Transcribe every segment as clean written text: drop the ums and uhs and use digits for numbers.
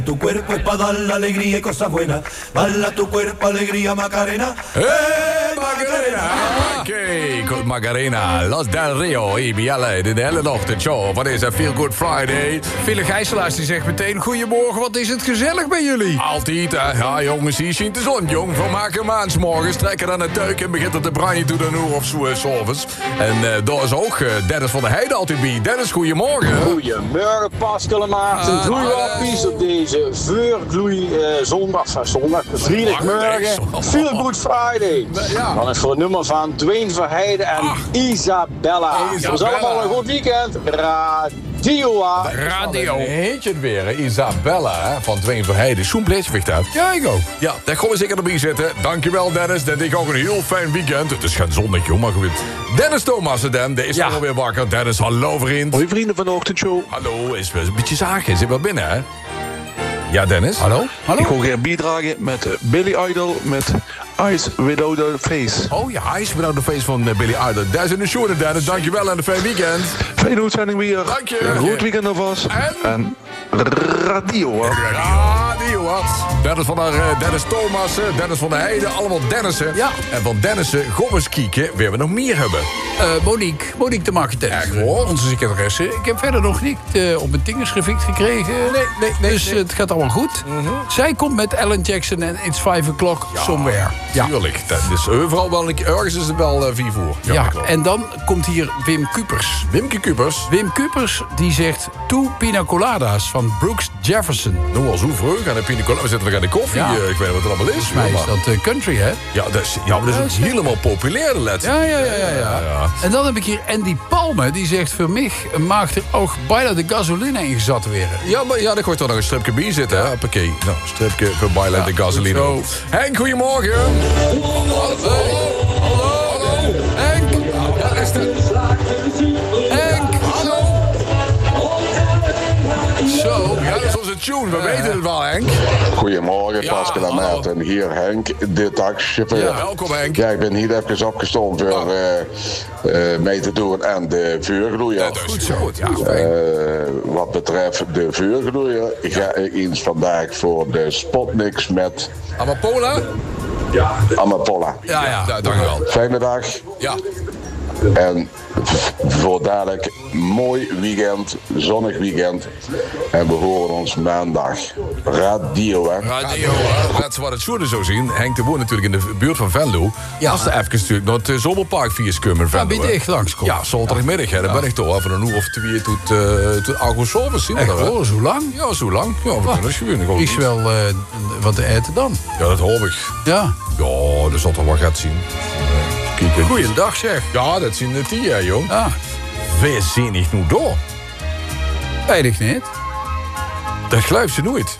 Tu cuerpo es para dar la alegría y cosas buenas. Balla tu cuerpo, alegría, Macarena. Macarena! Oké, goed, Macarena. Los Del Rio, IBL, de hele ochtendshow van deze Feel Good Friday. Philip Gijselaars die zegt meteen... Goedemorgen, wat is het gezellig bij jullie? Altijd, hè. Ja, jongens, hier ziet de zon, jong. Van maken maandsmorgens, trekken aan het tuik en begint het te branden toe dan uur of s'avonds. En daar is ook Dennis van der Heijden altijd bij. Dennis, goedemorgen. Goedemorgen, Pascal en Maarten. Gloeiwappies op deze zondag, vrijdagmorgen. Feel Good Friday. Ja. Dan is voor het nummer van Dwayne Verheijden en Isabella. Dat is allemaal een goed weekend. Radio. Heet je het weer, hè? Isabella, hè? Van Dwayne Verheijden. Zo'n bleesgewicht uit. Ja, ik ook. Ja, daar gaan we zeker erbij zitten. Dankjewel, Dennis. Dat is ook een heel fijn weekend. Het is geen zondag, joh, maar goed. Dennis Thomassen, Dan. Die is alweer wakker. Dennis, hallo, vriend. Hoi, vrienden van de ochtendshow. Hallo, is een beetje zagen. Zit wel binnen, hè? Ja, Dennis. Hallo? Ik wil graag bijdragen met Billy Idol met Eyes Without a Face. Oh ja, Eyes Without a Face van Billy Idol. Daar is in de show, Dennis. Dankjewel en een fijn weekend. Fijne uitzending weer. Dank je. Een goed weekend alvast. En radio, hè. Radio, hè. Dennis Thomassen, Dennis van der Heijden. Allemaal Dennissen. Ja. En van Dennissen gaan we eens kijken wie we nog meer hebben. Monique de Marketent. Echt hoor. Onze secretaresse. Ik heb verder nog niet op mijn tingers gefikt gekregen. Nee. Dus het gaat allemaal goed. Zij komt met Alan Jackson en It's 5 o'clock somewhere. Ja, tuurlijk. Dat is overal wel ergens is het wel 4 uur. Ja, en dan komt hier Wim Kupers. Wimke Kupers. Wim Kupers die zegt Two Pina Coladas van Brooks Jefferson. Nou, al zo vroeg aan de pina colada. We zitten nog aan de koffie. Ja. Ik weet niet wat het allemaal is. Mij is dat country, hè? Ja, maar dat is helemaal populair, de laatste. Ja. En dan heb ik hier Andy Palme. Die zegt voor mij mag er ook bijna de gasoline ingezet worden. Ja, maar dat hoort er nog een stripje bij zitten, hè? Hoppakee. Nou, stripje voor bijna de gasoline. Zo. Henk, goedemorgen. Hallo. Henk. Ja, is het. Henk. Hallo. Zo, ja, dat is onze tune. We weten het wel, Henk. Goedemorgen, Pascal en Maarten. Hier Henk, de taxichauffeur. Ja, welkom, Henk. Ja, ik ben hier even opgestaan voor mee te doen aan de vuurgloeier. Dat is goed zo. Ja, Wat betreft de vuurgloeier ga ik eens vandaag voor de Spotniks met Amapola? Amapola. Ja, dankjewel. Fijne dag. Ja. En voor dadelijk mooi weekend, zonnig weekend. En we horen ons maandag. Radio, hè? Radio, dat is wat het zouden zo zien. Henk de woont natuurlijk in de buurt van Venlo. Ja. Als de even natuurlijk naar het zomerpark via Skummer Venlo. Ja, ben je echt langskomen? Ja, zaterdagmiddag. Hè. Dan ben ik toch van een uur of 2 tot augustus zien. Echt hoor, zo lang? Ja, zo lang. Ja, we kunnen gewoon. Is wel wat te eten dan? Ja, dat hoop ik. Ja. Ja, dat zal toch wel gaat zien. Goeiedag zeg. Ja, dat zien de 10 jaar, jong. Ja. We zien niet nu door. Weet ik niet. Dat geloof ze nooit.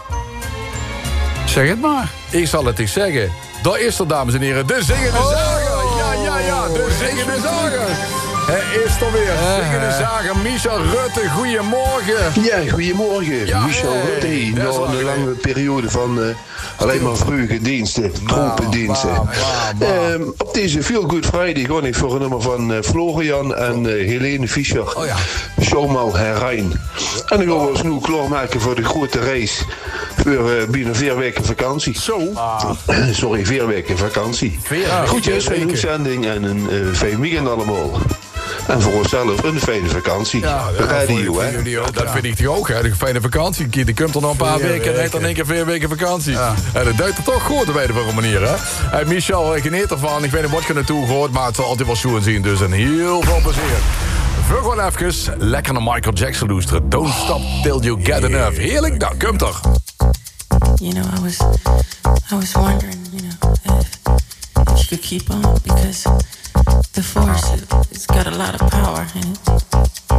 Zeg het maar. Ik zal het eens zeggen. Daar is er, dames en heren, de zingende zager. Ja, de zingende zager. Hij is er weer. Zingende zager, Michel Rutte. Goedemorgen. Ja, goedemorgen. Ja, Michel Rutte. Na een lange periode van alleen maar vroege diensten, troependiensten. Op deze Feel Good Friday ga ik voor een nummer van Florian en Helene Fischer. Oh ja. Zomaal Herijn. En dan gaan we ons nu klaarmaken voor de grote race. Voor binnen 4 weken vakantie. Zo. Sorry, 4 weken vakantie. Goedjes, fijne uitzending en een fijn weekend allemaal. En voor onszelf een fijne vakantie. Radio, hè? Dat vind ik toch ook, hè? Een fijne vakantie. Je komt er nog een paar weken en heeft dan 1 keer 4 weken vakantie. Ja. En dat duidt er toch goed op een of andere manier, hè? Hey, Michel, geniet ervan. Ik weet niet wat je naartoe gaat, maar het zal altijd wel zo zien. Dus een heel veel plezier. We gaan even lekker naar Michael Jackson luisteren. Don't stop till you get enough. Heerlijk, nou, komt er. You know, I was wondering, you know, if you could keep on, because the force, it's got a lot of power in it.